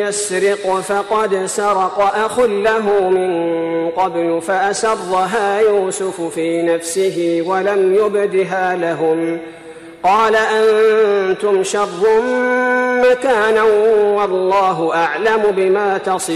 يسرق فقد سرق أخ له من قبل فأسرها يوسف في نفسه ولم يبدها لهم قال أنتم شر مكانا والله أعلم بما تصفون.